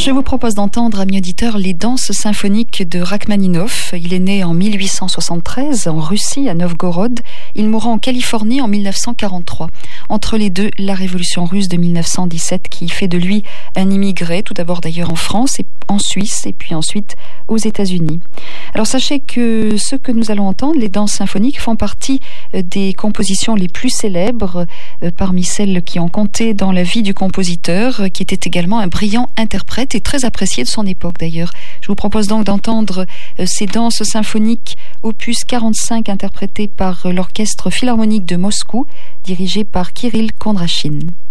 Je vous propose d'entendre, amis auditeurs, les danses symphoniques de Rachmaninov. Il est né en 1873 en Russie, à Novgorod. Il mourra en Californie en 1943. Entre les deux, la révolution russe de 1917 qui fait de lui un immigré, tout d'abord d'ailleurs en France, et en Suisse, et puis ensuite aux États-Unis. Alors sachez que ce que nous allons entendre, les danses symphoniques, font partie des compositions les plus célèbres parmi celles qui ont compté dans la vie du compositeur, qui était également un brillant interprète et très apprécié de son époque d'ailleurs. Je vous propose donc d'entendre ces danses symphoniques opus 45 interprétées par l'Orchestre Philharmonique de Moscou, dirigé par Kirill Kondrachine.